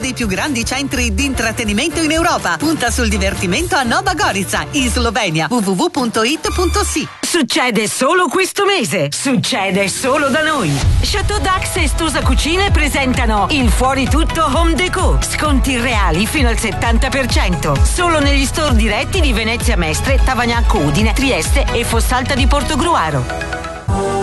dei più grandi centri di intrattenimento in Europa. Punta sul divertimento a Nova Gorica, in Slovenia. www.it.si. Succede solo questo mese. Succede solo da noi. Chateau Dax e Stosa Cucine presentano il Fuori Tutto Home Deco. Sconti reali fino al 70%. Solo negli store diretti di Venezia Mestre, Tavagnacco Udine, Trieste e Fossalta di Portogruaro.